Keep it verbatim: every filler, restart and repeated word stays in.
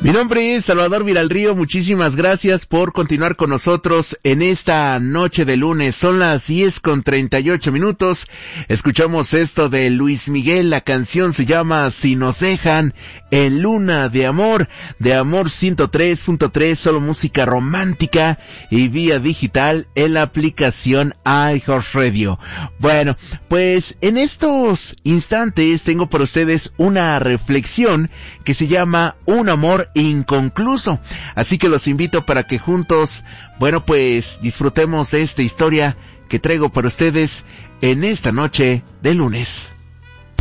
Mi nombre es Salvador Viralrío, muchísimas gracias por continuar con nosotros en esta noche de lunes. Son las diez con treinta y ocho minutos. Escuchamos esto de Luis Miguel, la canción se llama Si nos dejan en Luna de Amor, de Amor ciento tres punto tres, solo música romántica y vía digital en la aplicación iHeartRadio. Bueno, pues en estos instantes tengo para ustedes una reflexión que se llama Un amor inconcluso. Así que los invito para que juntos, bueno, pues disfrutemos de esta historia que traigo para ustedes en esta noche de lunes.